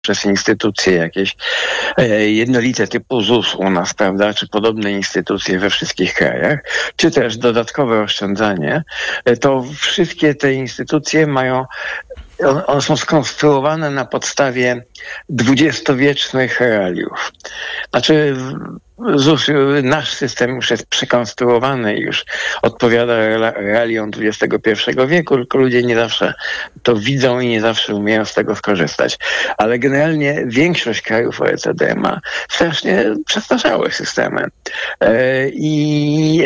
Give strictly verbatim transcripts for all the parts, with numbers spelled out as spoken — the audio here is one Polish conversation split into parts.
przez instytucje jakieś e, jednolite typu ZUS u nas, prawda, czy podobne instytucje we wszystkich krajach, czy też dodatkowe oszczędzanie, e, to wszystkie te instytucje mają, one, one są skonstruowane na podstawie dwudziestowiecznych realiów. Znaczy ZUS, nasz system już jest przekonstruowany i już odpowiada realiom dwudziestego pierwszego wieku, tylko ludzie nie zawsze to widzą i nie zawsze umieją z tego skorzystać. Ale generalnie większość krajów O E C D ma strasznie przestarzałe systemy. I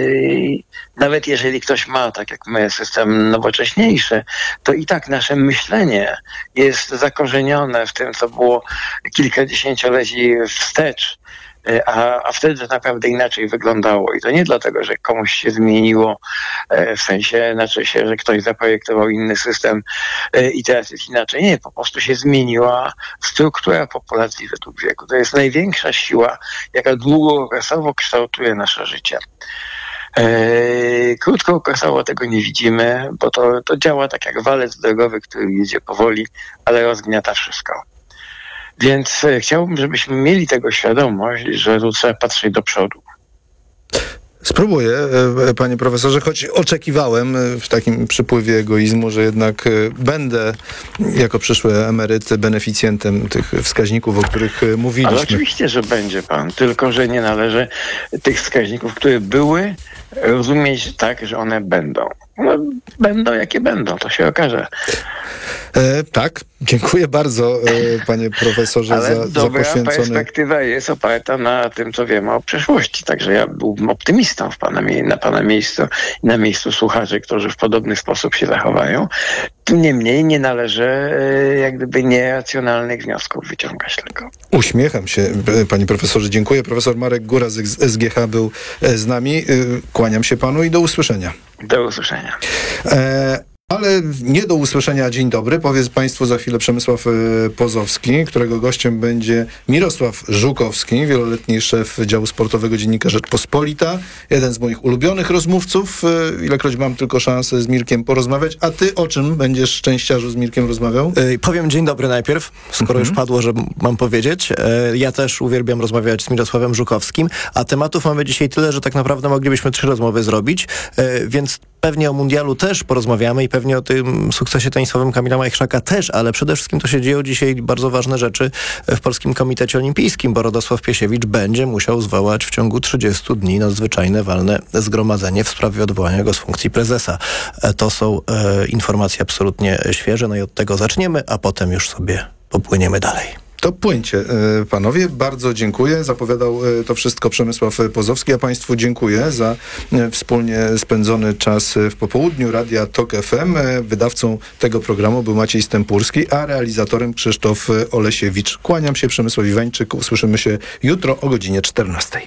nawet jeżeli ktoś ma, tak jak my, system nowocześniejszy, to i tak nasze myślenie jest zakorzenione w tym, co było kilkadziesięcioleci wstecz. A, a wtedy to naprawdę inaczej wyglądało. I to nie dlatego, że komuś się zmieniło, w sensie, znaczy się, że ktoś zaprojektował inny system i teraz jest inaczej. Nie, po prostu się zmieniła struktura populacji według wieku. To jest największa siła, jaka długookresowo kształtuje nasze życie. Krótkookresowo tego nie widzimy, bo to, to działa tak jak walec drogowy, który jedzie powoli, ale rozgniata wszystko. Więc chciałbym, żebyśmy mieli tego świadomość, że tu trzeba patrzeć do przodu. Spróbuję, panie profesorze, choć oczekiwałem w takim przypływie egoizmu, że jednak będę jako przyszły emeryt beneficjentem tych wskaźników, o których mówiliśmy. Ale oczywiście, że będzie pan, tylko że nie należy tych wskaźników, które były, rozumieć tak, że one będą. No, będą jakie będą, to się okaże. E, tak, dziękuję bardzo, e, panie profesorze, Ale za, dobra za poświęcony... perspektywa jest oparta na tym, co wiemy o przyszłości. Także ja byłbym optymistą w pana, na pana miejscu i na miejscu słuchaczy, którzy w podobny sposób się zachowają. Tym niemniej nie należy e, jak gdyby nieracjonalnych wniosków wyciągać tylko. Uśmiecham się, panie profesorze, dziękuję. Profesor Marek Góra z S G H był z nami. Kłaniam się panu i do usłyszenia. Do usłyszenia. E- Ale nie do usłyszenia dzień dobry, powie państwu za chwilę Przemysław Pozowski, którego gościem będzie Mirosław Żukowski, wieloletni szef działu sportowego Dziennika Rzeczpospolita, jeden z moich ulubionych rozmówców. Ilekroć mam tylko szansę z Mirkiem porozmawiać. A ty o czym będziesz, szczęściarzu, z Mirkiem rozmawiał? Yy, powiem dzień dobry najpierw, skoro mhm. już padło, że mam powiedzieć. Yy, ja też uwielbiam rozmawiać z Mirosławem Żukowskim, a tematów mamy dzisiaj tyle, że tak naprawdę moglibyśmy trzy rozmowy zrobić, yy, więc pewnie o mundialu też porozmawiamy i pewnie o tym sukcesie tenisowym Kamila Majchrzaka też, ale przede wszystkim to się dzieją dzisiaj bardzo ważne rzeczy w Polskim Komitecie Olimpijskim, bo Radosław Piesiewicz będzie musiał zwołać w ciągu trzydziestu dni nadzwyczajne walne zgromadzenie w sprawie odwołania go z funkcji prezesa. To są e, informacje absolutnie świeże, no i od tego zaczniemy, a potem już sobie popłyniemy dalej. To płyńcie, panowie. Bardzo dziękuję. Zapowiadał to wszystko Przemysław Pozowski. A państwu dziękuję za wspólnie spędzony czas w popołudniu Radia Tok F M. Wydawcą tego programu był Maciej Stępurski, a realizatorem Krzysztof Olesiewicz. Kłaniam się, Przemysław Iwańczyk. Usłyszymy się jutro o godzinie czternastej.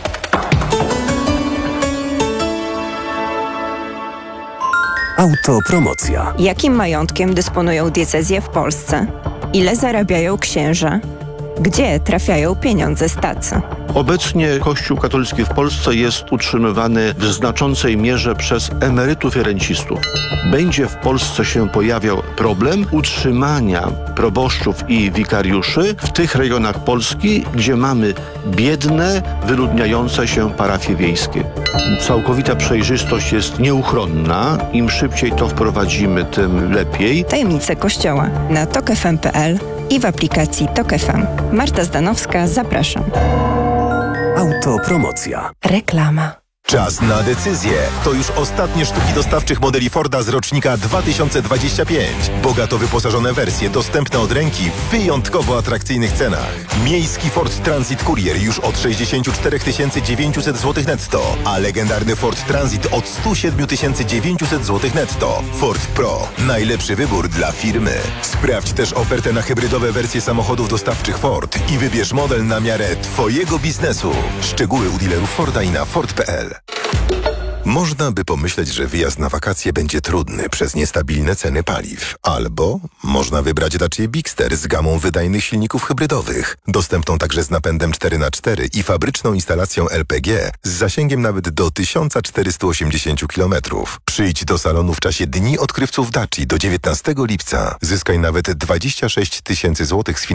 Autopromocja. Jakim majątkiem dysponują diecezje w Polsce? Ile zarabiają księża? Gdzie trafiają pieniądze z tacy? Obecnie Kościół katolicki w Polsce jest utrzymywany w znaczącej mierze przez emerytów i rencistów. Będzie w Polsce się pojawiał problem utrzymania proboszczów i wikariuszy w tych rejonach Polski, gdzie mamy biedne, wyludniające się parafie wiejskie. Całkowita przejrzystość jest nieuchronna. Im szybciej to wprowadzimy, tym lepiej. Tajemnice Kościoła na tok f m kropka p l i w aplikacji Tok F M. Marta Zdanowska, zapraszam. Autopromocja. Reklama. Czas na decyzję. To już ostatnie sztuki dostawczych modeli Forda z rocznika dwa tysiące dwudziestego piątego. Bogato wyposażone wersje dostępne od ręki w wyjątkowo atrakcyjnych cenach. Miejski Ford Transit Courier już od sześćdziesiąt cztery tysiące dziewięćset złotych netto, a legendarny Ford Transit od sto siedem tysięcy dziewięćset złotych netto. Ford Pro. Najlepszy wybór dla firmy. Sprawdź też ofertę na hybrydowe wersje samochodów dostawczych Ford i wybierz model na miarę Twojego biznesu. Szczegóły u dealerów Forda i na Ford kropka p l. Można by pomyśleć, że wyjazd na wakacje będzie trudny przez niestabilne ceny paliw. Albo można wybrać Dacia Bigster z gamą wydajnych silników hybrydowych, dostępną także z napędem cztery na cztery i fabryczną instalacją L P G z zasięgiem nawet do tysiąc czterysta osiemdziesiąt kilometrów. Przyjdź do salonu w czasie Dni Odkrywców Daci do dziewiętnastego lipca. Zyskaj nawet dwadzieścia sześć tysięcy złotych z